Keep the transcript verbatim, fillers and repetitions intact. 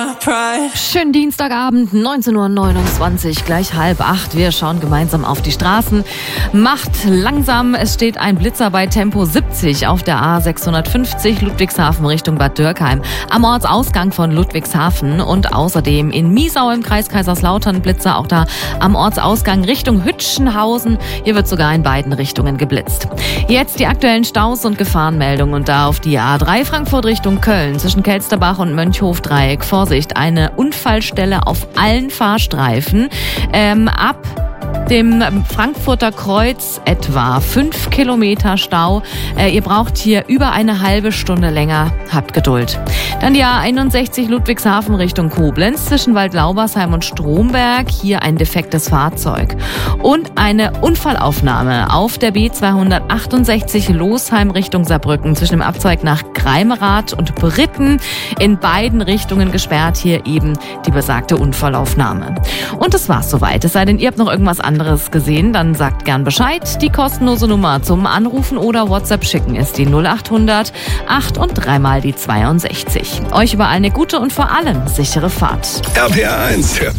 Schönen Dienstagabend, neunzehn Uhr neunundzwanzig, gleich halb acht. Wir schauen gemeinsam auf die Straßen. Macht langsam, es steht ein Blitzer bei Tempo siebzig auf der A sechshundertfünfzig Ludwigshafen Richtung Bad Dürkheim. Am Ortsausgang von Ludwigshafen und außerdem in Miesau im Kreis Kaiserslautern Blitzer, auch da am Ortsausgang Richtung Hütchenhausen. Hier wird sogar in beiden Richtungen geblitzt. Jetzt die aktuellen Staus und Gefahrenmeldungen und da auf die A drei Frankfurt Richtung Köln zwischen Kelsterbach und Mönchhof-Dreieck. Vorsicht, eine Unfallstelle auf allen Fahrstreifen. Ähm, ab dem Frankfurter Kreuz etwa fünf Kilometer Stau. Äh, ihr braucht hier über eine halbe Stunde länger. Habt Geduld. Dann die A einundsechzig Ludwigshafen Richtung Koblenz zwischen Waldlaubersheim und Stromberg. Hier ein defektes Fahrzeug. Und eine Unfallaufnahme auf der B zweihundertachtundsechzig Losheim Richtung Saarbrücken zwischen dem Abzweig nach Greimerath und Britten. In beiden Richtungen gesperrt, hier eben die besagte Unfallaufnahme. Und das war's soweit. Es sei denn, ihr habt noch irgendwas anderes gesehen, dann sagt gern Bescheid. Die kostenlose Nummer zum Anrufen oder WhatsApp schicken ist die null achthundert acht und dreimal die zweiundsechzig. Euch überall eine gute und vor allem sichere Fahrt. R P R eins, der